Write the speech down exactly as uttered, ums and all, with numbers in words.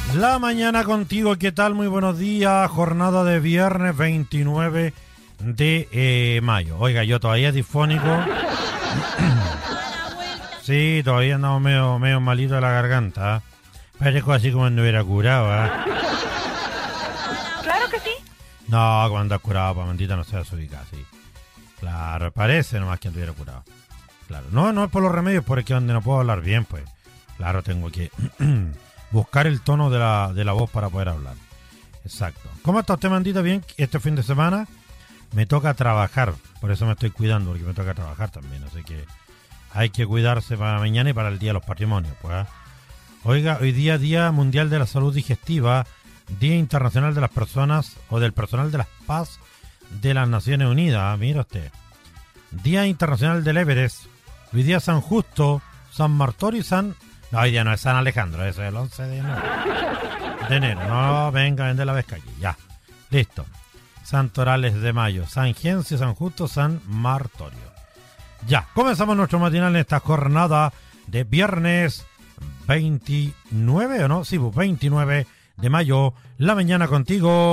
La mañana contigo, ¿qué tal? Muy buenos días. Jornada de viernes veintinueve de eh, mayo. Oiga, yo todavía difónico. Sí, todavía andamos medio, medio malito de la garganta. ¿eh? Parezco así como no hubiera curado. ¿eh? Claro que sí. No, cuando has curado, pa' maldita no seas ubicada, sí. Claro, parece nomás que anduviera curado. Claro, no, no es por los remedios, porque donde no puedo hablar bien, pues. Claro, tengo que buscar el tono de la, de la voz para poder hablar. Exacto. ¿Cómo está usted, mandita? Bien, este fin de semana me toca trabajar, por eso me estoy cuidando, porque me toca trabajar también, así que hay que cuidarse para mañana y para el Día de los Patrimonios, pues. ¿eh? Oiga, hoy día Día Mundial de la Salud Digestiva, Día Internacional de las Personas o del Personal de la Paz de las Naciones Unidas, mira usted. Día Internacional del Everest, hoy día San Justo, San Martorio y San... No, hoy día no es San Alejandro, eso es el once de enero. De enero, no, venga, vende la pesca aquí, ya. Listo. Santorales de mayo, San Gencio, San Justo, San Martorio. Ya, comenzamos nuestro matinal en esta jornada de viernes veintinueve, ¿o no? Sí, veintinueve de mayo, la mañana contigo.